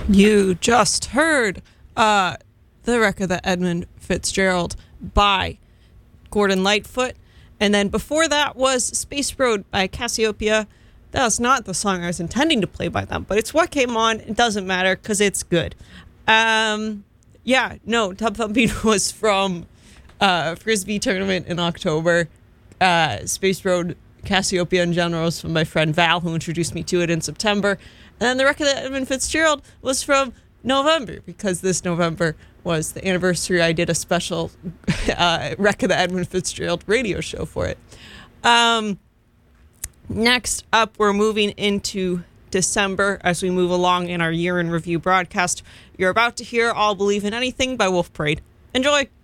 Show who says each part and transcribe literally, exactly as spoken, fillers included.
Speaker 1: You just heard uh, the Wreck of the Edmund Fitzgerald by Gordon Lightfoot. And then before that was Space Road by Cassiopeia. That was not the song I was intending to play by them, but it's what came on. It doesn't matter because it's good. Um, yeah, no, Tub Thumping was from uh, Frisbee tournament in October. Uh, Space Road, Cassiopeia in general was from my friend Val, who introduced me to it in September. And then the Wreck of the Edmund Fitzgerald was from November, because this November was the anniversary. I did a special uh, Wreck of the Edmund Fitzgerald radio show for it. Um, next up, we're moving into December as we move along in our year in review broadcast. You're about to hear All Believe in Anything by Wolf Parade. Enjoy.